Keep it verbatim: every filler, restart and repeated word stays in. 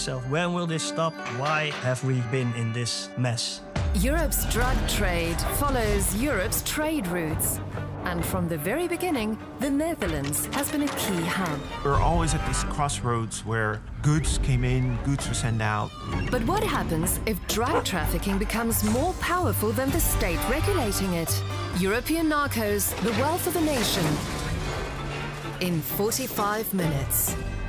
So when will this stop? Why have we been in this mess? Europe's drug trade follows Europe's trade routes. And from the very beginning, the Netherlands has been a key hub. We're always at this crossroads where goods came in, goods were sent out. But what happens if drug trafficking becomes more powerful than the state regulating it? European Narcos, the wealth of a nation. In forty-five minutes.